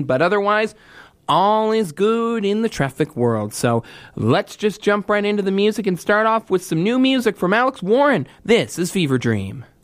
But otherwise, all is good in the traffic world. So let's just jump right into the music and start off with some new music from Alex Warren. This is Fever Dream.